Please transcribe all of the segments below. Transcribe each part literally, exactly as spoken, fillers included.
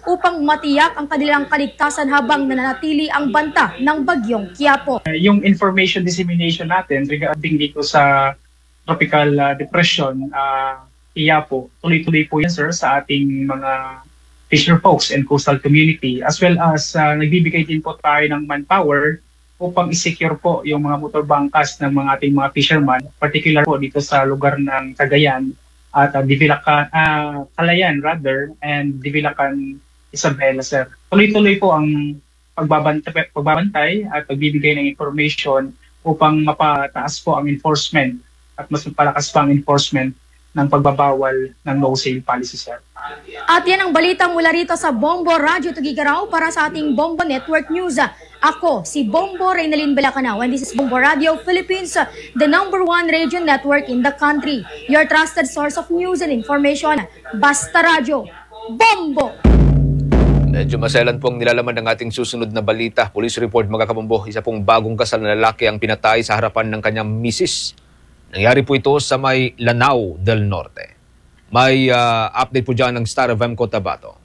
upang matiyak ang kanilang kaligtasan habang nananatili ang banta ng bagyong Quiapo. Uh, yung information dissemination natin regarding dito sa tropical uh, depression, uh, Quiapo, tuloy-tuloy po yan sir sa ating mga fisher folks and coastal community, as well as uh, nagbibigay din po tayo ng manpower upang i-secure po yung mga motorbangkas ng mga ating mga fishermen, particular po dito sa lugar ng Cagayan at uh, Divilacan, uh, Calayan rather, and Divilacan, Isabela sir. Tuloy-tuloy po ang pagbabantay, pagbabantay at pagbibigay ng information upang mapataas po ang enforcement at mas palakas pa ang enforcement ng pagbabawal ng no-sale policy, sir. At yan ang balita mula rito sa Bombo Radio Tugigaraw para sa ating Bombo Network News. Ako, si Bombo Reynalyn Balacanaw, and this is Bombo Radio Philippines, the number one radio network in the country. Your trusted source of news and information. Basta Radio, Bombo! Medyo maselan po ang nilalaman ng ating susunod na balita. Police report mga kabombo, isa pong bagong kasal na lalaki ang pinatay sa harapan ng kanyang misis. Nangyari po ito sa may Lanao del Norte. May uh, update po dyan ng Star of M. Cotabato.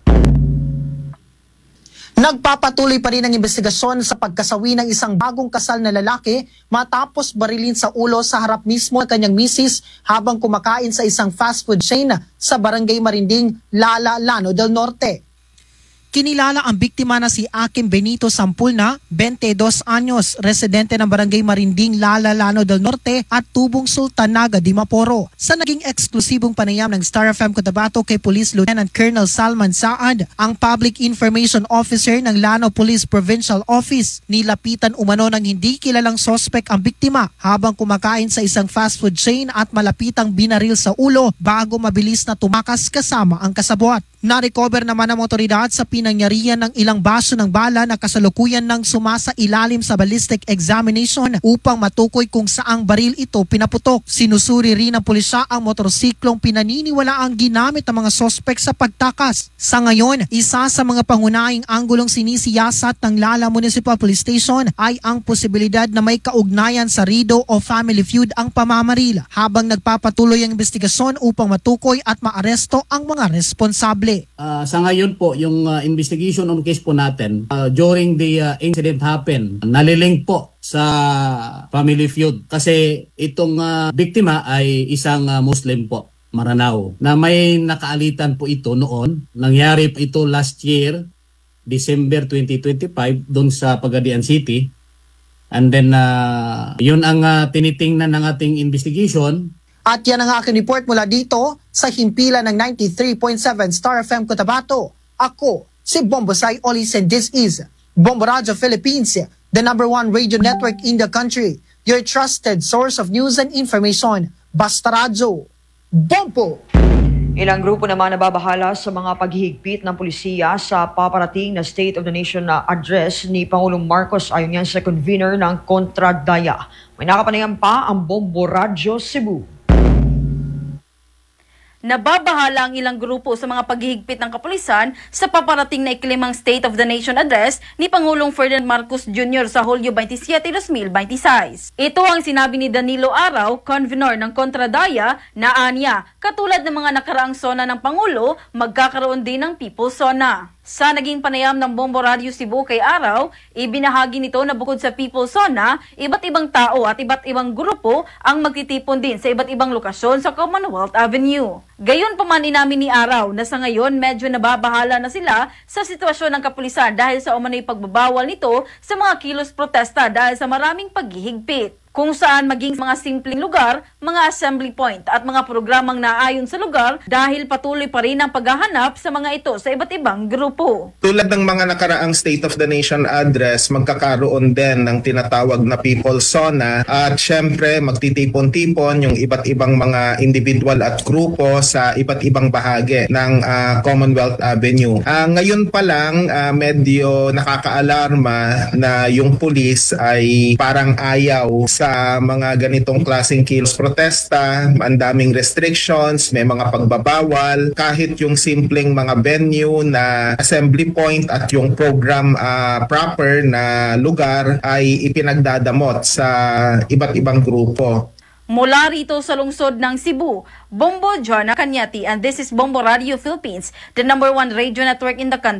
Nagpapatuloy pa rin ang investigasyon sa pagkasawi ng isang bagong kasal na lalaki matapos barilin sa ulo sa harap mismo ng kanyang misis habang kumakain sa isang fast food chain sa Barangay Marinding, Lala, Lanao del Norte. Kinilala ang biktima na si Akim Benito Sampulna, twenty-dos anyos, residente ng Barangay Marinding, Lala, Lanao del Norte at Tubong Sultan Naga, Dimaporo. Sa naging eksklusibong panayam ng Star F M Cotabato kay Police Lieutenant Colonel Salman Saad, ang Public Information Officer ng Lanao Police Provincial Office, nilapitan umano ng hindi kilalang sospek ang biktima habang kumakain sa isang fast food chain at malapitang binaril sa ulo bago mabilis na tumakas kasama ang kasabwat. Na-recover naman ang otoridad sa pinangyarihan ng ilang baso ng bala na kasalukuyan ng sumasa ilalim sa ballistic examination upang matukoy kung saang baril ito pinaputok. Sinusuri rin ng pulisya ang motorsiklong pinaniniwala ang ginamit ng mga sospek sa pagtakas. Sa ngayon, isa sa mga pangunahing anggulong sinisiyasat ng Lala Municipal Police Station ay ang posibilidad na may kaugnayan sa Rido o family feud ang pamamaril habang nagpapatuloy ang investigasyon upang matukoy at maaresto ang mga responsable. Uh, sa ngayon po, yung uh, investigation on case po natin, uh, during the uh, incident happen, nalilink po sa family feud. Kasi itong uh, biktima ay isang uh, Muslim po, Maranao, na may nakaalitan po ito noon. Nangyari po ito last year, December twenty twenty-five, doon sa Pagadian City. And then, uh, yun ang uh, tinitingnan ng ating investigation. At yan ang aking report mula dito sa himpilan ng ninety-three point seven Star F M Cotabato. Ako, si Bombo Sai Olis, and this is Bombo Radio Philippines, the number one radio network in the country. Your trusted source of news and information. Basta Radio, Bombo! Ilang grupo naman nababahala sa mga paghihigpit ng pulisiya sa paparating na State of the Nation na address ni Pangulong Marcos ayon yan sa convener ng Kontradaya. May nakapanayam pa ang Bombo Radio Cebu. Nababahala ang ilang grupo sa mga paghihigpit ng kapulisan sa paparating na iklimang State of the Nation address ni Pangulong Ferdinand Marcos Junior sa Hulyo twenty-seven, two thousand twenty-six. Ito ang sinabi ni Danilo Araw, convenor ng Kontradaya, na anya, katulad ng mga nakaraang sona ng Pangulo, magkakaroon din ng People's Sona. Sa naging panayam ng Bombo Radio Cebu kay Araw, ibinahagi nito na bukod sa People's Sona, iba't ibang tao at iba't ibang grupo ang magtitipon din sa iba't ibang lokasyon sa Commonwealth Avenue. Gayon pa man inamin ni Araw na sa ngayon medyo nababahala na sila sa sitwasyon ng kapulisan dahil sa umano'y pagbabawal nito sa mga kilos protesta dahil sa maraming paghihigpit. Kung saan maging mga simpleng lugar, mga assembly point at mga programang naayon sa lugar dahil patuloy pa rin ang paghahanap sa mga ito sa iba't ibang grupo. Tulad ng mga nakaraang State of the Nation address, magkakaroon din ng tinatawag na People's Sona at syempre magtitipon-tipon yung iba't ibang mga individual at grupo sa iba't ibang bahagi ng uh, Commonwealth Avenue. Uh, ngayon pa lang uh, medyo nakakaalarma na yung pulis ay parang ayaw sa sa mga ganitong klaseng kilos protesta, ang daming restrictions, may mga pagbabawal, kahit yung simpleng mga venue na assembly point at yung program uh, proper na lugar ay ipinagdadamot sa iba't ibang grupo. Mula rito sa lungsod ng Cebu, Bombo Joanna Cañati, and this is Bombo Radio Philippines, the number one radio network in the country.